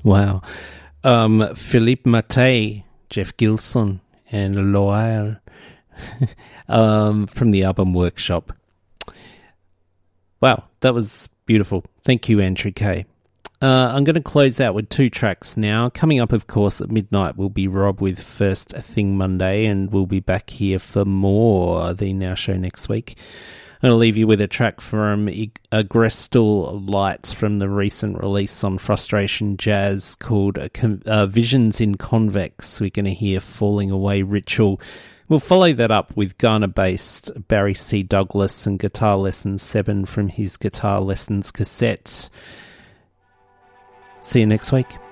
Wow. Philippe Mattei, Jeff Gilson, and Loire from the Album Workshop. Wow, that was beautiful. Thank you, Andrew Kay. I'm going to close out with 2 tracks now. Coming up, of course, at midnight will be Rob with First Thing Monday, and we'll be back here for more The Now Show next week. I'm going to leave you with a track from Agrestal Light from the recent release on Frustration Jazz called Visions in Convex. We're going to hear Falling Away Ritual. We'll follow that up with Ghana-based Barry C. Douglas and Guitar Lesson 7 from his Guitar Lessons cassette. See you next week.